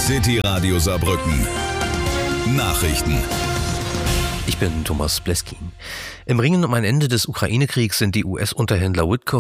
City Radio Saarbrücken. Nachrichten. Ich bin Thomas Bleskin. Im Ringen um ein Ende des Ukraine-Kriegs sind die US-Unterhändler Witkoff